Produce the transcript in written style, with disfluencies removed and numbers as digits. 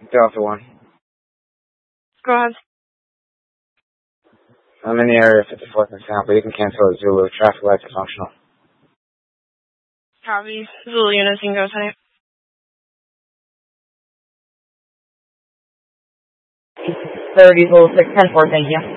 Delta 1. Go ahead. I'm in the area of 54th and Sound, but you can cancel at Zulu. Traffic lights are functional. Copy. Zulu units, you can go tonight. 30, Zulu 6, 10-4, thank you.